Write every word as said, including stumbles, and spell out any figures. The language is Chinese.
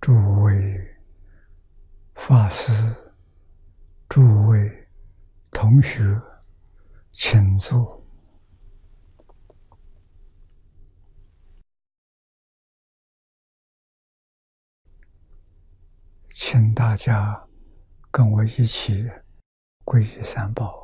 诸位法师、诸位同学，请坐。请大家跟我一起皈依三宝。